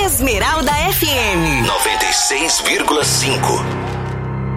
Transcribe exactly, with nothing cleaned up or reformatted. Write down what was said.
Esmeralda F M noventa e seis vírgula cinco.